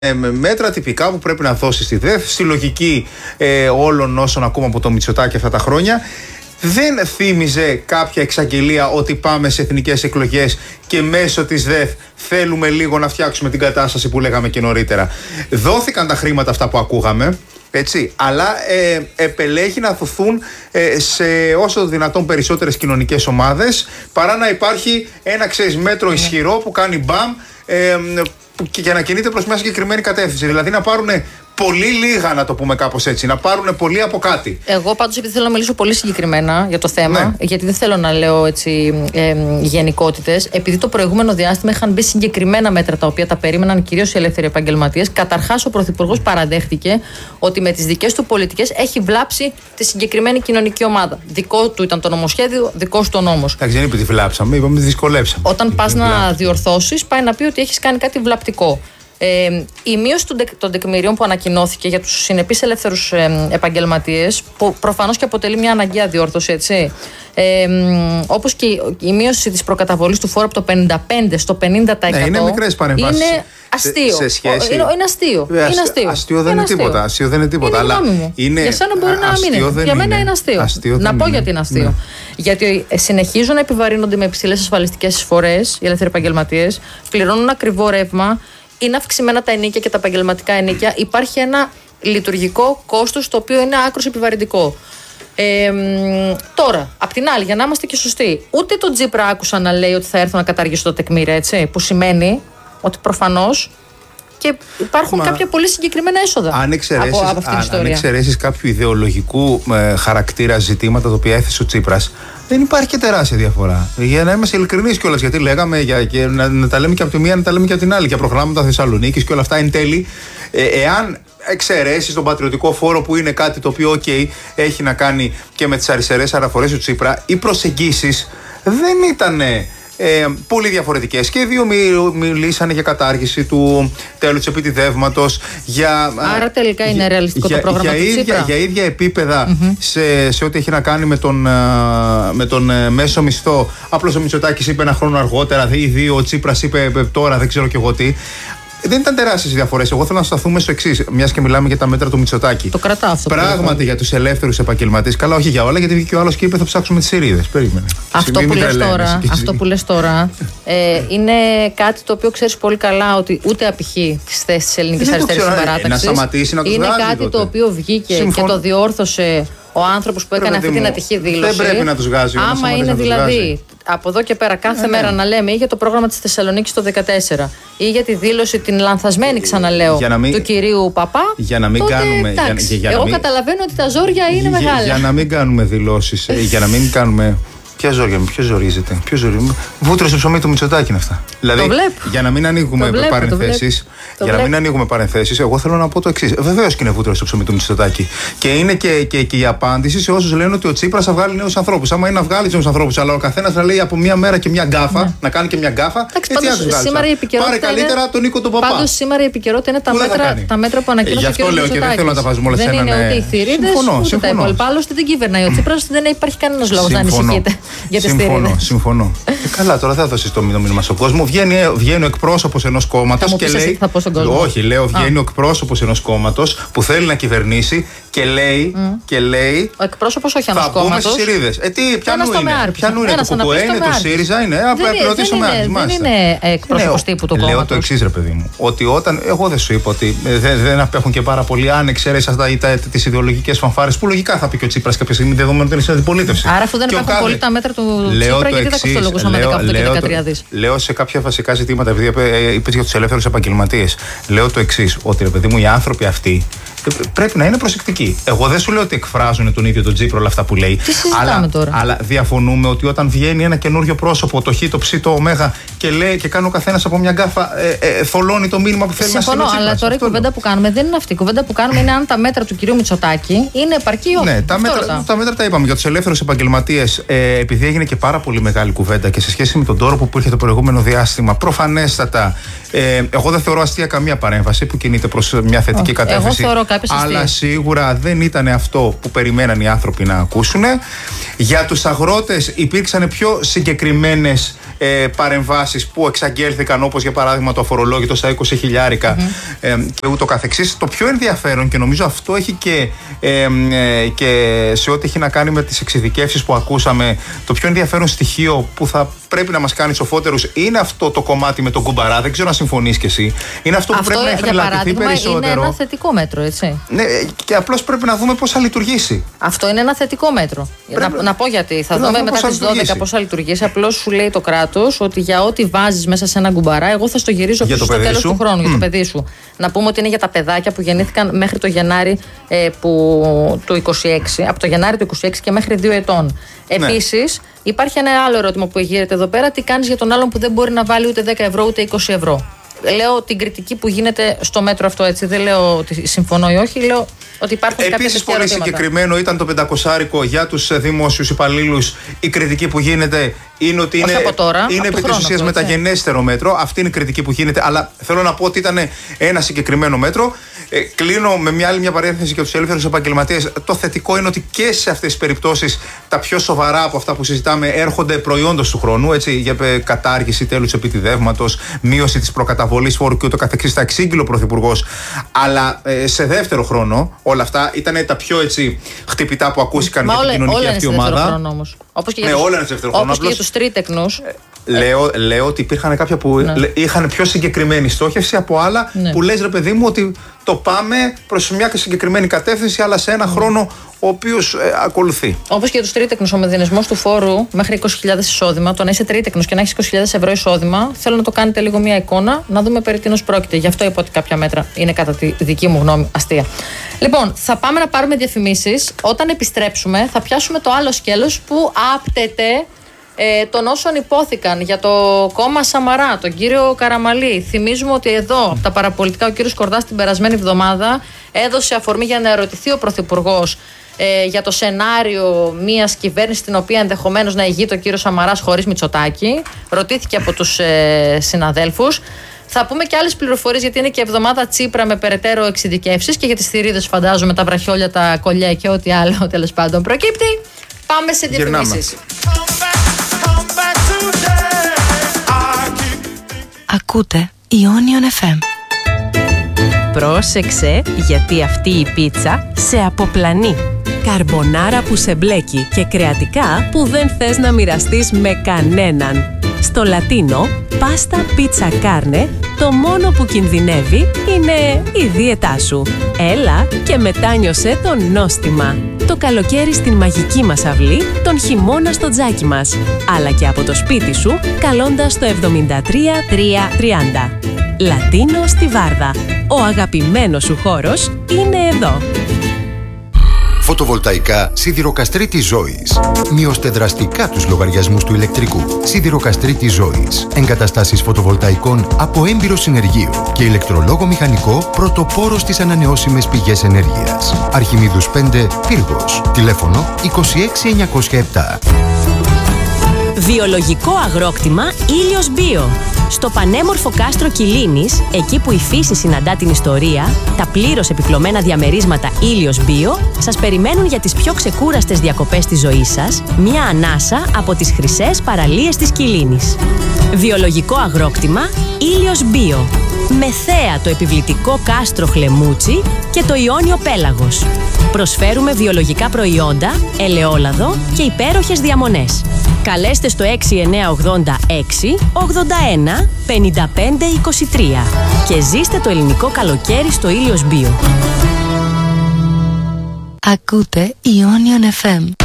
μέτρα τυπικά που πρέπει να δώσει στη ΔΕΘ, στη λογική όλων όσων ακούμε από το Μητσοτάκη αυτά τα χρόνια. Δεν θύμιζε κάποια εξαγγελία ότι πάμε σε εθνικές εκλογές και μέσω της ΔΕΘ θέλουμε λίγο να φτιάξουμε την κατάσταση που λέγαμε και νωρίτερα? Δόθηκαν τα χρήματα αυτά που ακούγαμε, έτσι, αλλά επελέγει να δοθούν σε όσο το δυνατόν περισσότερες κοινωνικές ομάδες, παρά να υπάρχει ένα μέτρο ισχυρό που κάνει μπαμ και να κινείται προς μια συγκεκριμένη κατεύθυνση. Δηλαδή να πάρουν πολύ λίγα, να το πούμε κάπως έτσι, να πάρουν πολύ από κάτι. Εγώ πάντως, επειδή θέλω να μιλήσω πολύ συγκεκριμένα για το θέμα, γιατί δεν θέλω να λέω έτσι γενικότητες, επειδή το προηγούμενο διάστημα είχαν μπει συγκεκριμένα μέτρα τα οποία τα περίμεναν κυρίως οι ελεύθεροι επαγγελματίες. Καταρχάς, ο Πρωθυπουργός παραδέχτηκε ότι με τις δικές του πολιτικές έχει βλάψει τη συγκεκριμένη κοινωνική ομάδα. Δικό του ήταν το νομοσχέδιο, δικός του ο νόμος. Εντάξει, δεν είπε ότι βλάψαμε, είπαμε ότι δυσκολέψαμε. Όταν πας να διορθώσεις, πάει να πει ότι έχεις κάνει κάτι βλαπτικό. Η μείωση των τεκμηρίων που ανακοινώθηκε για τους συνεπείς ελεύθερους επαγγελματίες, που προφανώς και αποτελεί μια αναγκαία διόρθωση, έτσι, όπως και η μείωση της προκαταβολής του φόρου από το 55% στο 50%, είναι μικρές παρεμβάσεις. Είναι αστείο. Σε σχέση... Είναι αστείο. Αστείο δεν είναι τίποτα. Αστείο δεν είναι τίποτα. Είναι γνώμη μου. Για σένα μπορεί να μην είναι. Για μένα είναι αστείο. Να πω γιατί είναι αστείο. Ναι. Γιατί συνεχίζουν να επιβαρύνονται με υψηλές ασφαλιστικές εισφορές οι ελεύθεροι επαγγελματίες, πληρώνουν ακριβό ρεύμα. Είναι αυξημένα τα ενίκια και τα επαγγελματικά ενίκια. Υπάρχει ένα λειτουργικό κόστος το οποίο είναι άκρως επιβαρυντικό. Τώρα, απ' την άλλη, για να είμαστε και σωστοί, ούτε τον Τσίπρα άκουσα να λέει ότι θα έρθω να καταργήσω τα τεκμήρια, έτσι, που σημαίνει ότι προφανώς και υπάρχουν κάποια πολύ συγκεκριμένα έσοδα από αυτή την ιστορία. Αν εξαιρέσεις κάποιου ιδεολογικού χαρακτήρα ζητήματα τα οποία έθεσε ο Τσίπρας, δεν υπάρχει και τεράστια διαφορά. Για να είμαστε ειλικρινείς κιόλας, γιατί λέγαμε να τα λέμε και από τη μία, να τα λέμε και από την άλλη, για προγράμματα Θεσσαλονίκης και όλα αυτά. Εν τέλει, εάν εξαιρέσεις τον πατριωτικό φόρο, που είναι κάτι το οποίο έχει να κάνει και με τις αριστερές αναφορές του Τσίπρα, οι προσεγγίσεις δεν ήταν πολύ διαφορετικές. Και οι δύο μιλήσανε για κατάργηση του τέλους επιτιδεύματος. Άρα τελικά είναι ρεαλιστικό το πρόγραμμα του Τσίπρα. Για ίδια επίπεδα σε ό,τι έχει να κάνει με τον μέσο μισθό. Απλώς ο Μητσοτάκης είπε ένα χρόνο αργότερα, ή δύο, ο Τσίπρας είπε τώρα, δεν ξέρω κι εγώ τι. Δεν ήταν τεράστιες διαφορές. Εγώ θέλω να σταθούμε στο εξής, μιας και μιλάμε για τα μέτρα του Μητσοτάκη. Το κρατάω αυτό. Πράγματι για τους ελεύθερους επαγγελματίες, καλά, όχι για όλα, γιατί βγήκε ο άλλος και είπε θα ψάξουμε τις σειρίδες. Περίμενε. Αυτό που λες τώρα είναι κάτι το οποίο ξέρεις πολύ καλά ότι ούτε απηχεί τις θέσεις της ελληνικής αριστερής συμπαράταξης. Να σταματήσει να τους είναι βγάζει, κάτι τότε. Το οποίο βγήκε και το διόρθωσε ο άνθρωπος που έκανε αυτή την ατυχή δήλωση. Δεν πρέπει να τους βγάζει. Άμα είναι δηλαδή από εδώ και πέρα κάθε μέρα να λέμε ή για το πρόγραμμα της Θεσσαλονίκης το 2014 ή για τη δήλωση την λανθασμένη, ξαναλέω, του κυρίου Παπά, για να μην κάνουμε. Εγώ καταλαβαίνω ότι τα ζόρια είναι μεγάλα. Για να μην κάνουμε δηλώσεις, για να μην κάνουμε. Ποια ζόρια μου, ποιο ζορίζεται, βούτυρο στο ψωμί του Μητσοτάκη είναι αυτά. Δηλαδή, για να μην ανοίγουμε παρενθέσεις, εγώ θέλω να πω το εξής. Βεβαίως και είναι βούτυρο στο ψωμί του Μητσοτάκη. Και είναι και η απάντηση σε όσους λένε ότι ο Τσίπρας θα βγάλει νέους ανθρώπους. Άμα είναι να βγάλει νέους ανθρώπους, αλλά ο καθένας θα λέει από μια μέρα και μια γκάφα, να κάνει και μια γκάφα. Πάρε καλύτερα τον Νίκο τον Παπά. Πάντως σήμερα η επικαιρότητα είναι τα μέτρα που ανακοίνωσε ο κ. Μητσοτάκης. Γι' αυτό λέω και δεν θέλω να τα βάζουμε όλα σε έναν. Δεν είναι ούτε οι θηρίδες, ούτε τα υπόλοιπα. Άλλωστε δεν κυβερνάει ο Τσίπρας, δεν υπάρχει κανένας λόγος να ανησυχείτε. Συμφωνώ. Καλά, τώρα θα δώσεις το μήνυμα στον κόσμο. Βγαίνει ο εκπρόσωπος ενός κόμματος και λέει. Όχι, λέω, βγαίνει ο εκπρόσωπος ενός κόμματος που θέλει να κυβερνήσει και λέει. Ο εκπρόσωπος όχι ενός κόμματος. Θα πούμε στις σειρίδες. Πιανού είναι το ΚΚΕ, είναι το ΣΥΡΙΖΑ, είναι. Δεν είναι εκπρόσωπος τύπου του κόμματος. Λέω το εξής, ρε παιδί μου. Ότι όταν. Εγώ δεν σου είπα ότι δεν απέχουν και πάρα πολύ, αν εξαιρέσεις τις ιδεολογικές φανφάρες που λογικά θα πει και ο Τσίπρας κάποια στιγμή, δεδομένου ότι είναι στην αντιπολίτευση. Άρα, αφού δεν υπάρχουν πολύ τα μέτρα του Τσίπρα, γιατί τα κοστολογούσαμε 13 δις. Λέω σε κάποια βασικά ζητήματα, επειδή είπες για τους ελεύθερους επαγγελματίες, λέω το εξής, ότι ρε παιδί μου, οι άνθρωποι αυτοί πρέπει να είναι προσεκτικοί. Εγώ δεν σου λέω ότι εκφράζουν τον ίδιο τον Τσίπρα όλα αυτά που λέει. Τι συζητάμε τώρα. Αλλά διαφωνούμε ότι όταν βγαίνει ένα καινούριο πρόσωπο, το Χ, το Ψ, το Ω, και λέει και κάνει ο καθένας από μια γκάφα, θολώνει το μήνυμα που θέλει να στείλει. Συμφωνώ, αλλά τώρα η κουβέντα που κάνουμε δεν είναι αυτή. Η κουβέντα που κάνουμε είναι αν τα μέτρα του κυρίου Μητσοτάκη είναι επαρκή ή όχι. Ναι, τα μέτρα τα είπαμε. Για τους ελεύθερους επαγγελματίες, επειδή έγινε και πάρα πολύ μεγάλη κουβέντα και σε σχέση με τον τόρο που υπήρχε το προηγούμενο διάστημα, προφανέστατα, εγώ δεν θεωρώ αστεία καμία παρέμβαση που κινείται προς μια θετική κατεύθυνση. Αλλά σίγουρα δεν ήταν αυτό που περιμέναν οι άνθρωποι να ακούσουν. Για τους αγρότες υπήρξαν πιο συγκεκριμένες παρεμβάσεις που εξαγγέλθηκαν, όπως για παράδειγμα το αφορολόγητο στα 20 χιλιάρικα και ούτω καθεξής. Το πιο ενδιαφέρον, και νομίζω αυτό έχει και σε ό,τι έχει να κάνει με τις εξειδικεύσεις που ακούσαμε, το πιο ενδιαφέρον στοιχείο που θα πρέπει να μας κάνει σοφότερους είναι αυτό το κομμάτι με τον Κουμπαρά. Δεν ξέρω αν συμφωνείς κι εσύ. Είναι αυτό που πρέπει να εχνηλατηθεί περισσότερο. Είναι ένα θετικό μέτρο, έτσι. Ναι, και απλώς πρέπει να δούμε πώς θα λειτουργήσει. Αυτό είναι ένα θετικό μέτρο. Να πω γιατί. Θα δούμε μετά τις 12 πώς θα λειτουργήσει. Απλώς σου λέει το κράτος ότι για ό,τι βάζεις μέσα σε ένα κουμπαρά, εγώ θα στο γυρίζω πίσω στο τέλος του χρόνου για το παιδί σου. Να πούμε ότι είναι για τα παιδάκια που γεννήθηκαν μέχρι το Γενάρη του 26. Από το Γενάρη του 26 και μέχρι 2 ετών. Επίσης, υπάρχει ένα άλλο ερώτημα που γίνεται εδώ πέρα. Τι κάνεις για τον άλλον που δεν μπορεί να βάλει ούτε 10 ευρώ ούτε 20 ευρώ. Λέω την κριτική που γίνεται στο μέτρο αυτό, έτσι. Δεν λέω ότι συμφωνώ ή όχι. Λέω ότι υπάρχουν κάποιες ερωτήματα. Επίσης, πολύ συγκεκριμένο ήταν το 500 για τους δημόσιους υπαλλήλους. Η κριτική που γίνεται είναι ότι είναι επί της ουσίας μεταγενέστερο μέτρο. Αυτή είναι η κριτική που γίνεται. Αλλά θέλω να πω ότι ήταν ένα συγκεκριμένο μέτρο. Κλείνω με μια άλλη παρένθεση για τους ελεύθερους επαγγελματίες. Το θετικό είναι ότι και σε αυτές τις περιπτώσεις τα πιο σοβαρά από αυτά που συζητάμε έρχονται προϊόντος του χρόνου. Έτσι, για κατάργηση τέλους επιτιδεύματος, μείωση της προκαταβολής φόρου και ούτω καθεξής. Τα εξήγηλε ο Πρωθυπουργός. Αλλά σε δεύτερο χρόνο όλα αυτά ήταν τα πιο χτυπητά που ακούστηκαν για την κοινωνική αυτή ομάδα. Όπως και για τους τρίτεκνους. Λέω ότι υπήρχαν κάποια που είχαν πιο συγκεκριμένη στόχευση από άλλα που λες, ρε παιδί μου, ότι το πάμε προς μια συγκεκριμένη κατεύθυνση, αλλά σε ένα χρόνο ο οποίος ακολουθεί. Όπως και για τους τρίτεκνους, ο μηδενισμός του φόρου μέχρι 20.000 εισόδημα, το να είσαι τρίτεκνος και να έχεις 20.000 ευρώ εισόδημα, θέλω να το κάνετε λίγο μια εικόνα, να δούμε περί τίνος πρόκειται. Γι' αυτό είπα ότι κάποια μέτρα είναι κατά τη δική μου γνώμη αστεία. Λοιπόν, θα πάμε να πάρουμε διαφημίσεις. Όταν επιστρέψουμε, θα πιάσουμε το άλλο σκέλος που άπτεται των όσων υπόθηκαν για το κόμμα Σαμαρά, τον κύριο Καραμαλή. Θυμίζουμε ότι εδώ, από τα παραπολιτικά, ο κύριος Κορδάς την περασμένη εβδομάδα έδωσε αφορμή για να ερωτηθεί ο Πρωθυπουργός για το σενάριο μιας κυβέρνησης την οποία ενδεχομένως να ηγείται ο κύριος Σαμαράς χωρίς Μητσοτάκη. Ρωτήθηκε από τους συναδέλφους. Θα πούμε και άλλες πληροφορίες, γιατί είναι και εβδομάδα Τσίπρα με περαιτέρω εξειδικεύσεις και για τις θηρίδες, φαντάζομαι, τα βραχιόλια, τα κολλιά και ό,τι άλλο τέλος πάντων προκύπτει. Πάμε σε διαφημίσεις. Ακούτε Ionion FM. Πρόσεξε, γιατί αυτή η πίτσα σε αποπλανεί. Καρμπονάρα που σε μπλέκει και κρεατικά που δεν θες να μοιραστείς με κανέναν. Στο Λατίνο, πάστα πίτσα κάρνε, το μόνο που κινδυνεύει είναι η δίαιτά σου. Έλα και μετάνιωσέ το νόστιμα. Το καλοκαίρι στην μαγική μας αυλή, τον χειμώνα στο τζάκι μας. Αλλά και από το σπίτι σου, καλώντας το 73330. Λατίνο στη Βάρδα. Ο αγαπημένος σου χώρος είναι εδώ. Φωτοβολταϊκά Σιδηροκαστρίτης Ζώης. Μειώστε δραστικά τους λογαριασμούς του ηλεκτρικού. Σιδηροκαστρίτης Ζώης. Εγκαταστάσεις φωτοβολταϊκών από έμπειρο συνεργείο και ηλεκτρολόγο μηχανικό πρωτοπόρο στις ανανεώσιμες πηγές ενέργειας. Αρχιμίδους 5, Πύργος. Τηλέφωνο 26907. Βιολογικό αγρόκτημα Ήλιος Bio. Στο πανέμορφο κάστρο Κιλίνης, εκεί που η φύση συναντά την ιστορία, τα πλήρως επιπλωμένα διαμερίσματα Ήλιος Bio σας περιμένουν για τις πιο ξεκούραστες διακοπές της ζωής σας, μια ανάσα από τις χρυσές παραλίες της Κιλίνης. Βιολογικό αγρόκτημα Ήλιος Bio. Με θέα το επιβλητικό κάστρο Χλεμούτσι και το Ιόνιο Πέλαγος. Προσφέρουμε βιολογικά προϊόντα, ελαιόλαδο και υπέροχες διαμονές. Καλέστε στο 6986 81 55 23 και ζήστε το ελληνικό καλοκαίρι στο Ήλιος Bio. Ακούτε Ionion FM.